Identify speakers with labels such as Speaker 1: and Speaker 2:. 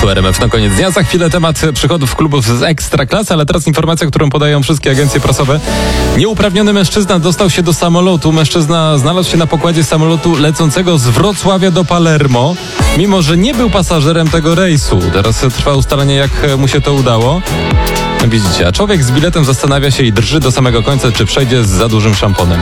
Speaker 1: Poranku RMF na koniec dnia. Za chwilę temat przychodów klubów z Ekstraklasy, ale teraz informacja, którą podają wszystkie agencje prasowe. Nieuprawniony mężczyzna dostał się do samolotu. Mężczyzna znalazł się na pokładzie samolotu lecącego z Wrocławia do Palermo, mimo że nie był pasażerem tego rejsu. Teraz trwa ustalenie, jak mu się to udało. Widzicie, a człowiek z biletem zastanawia się i drży do samego końca, czy przejdzie z za dużym szamponem.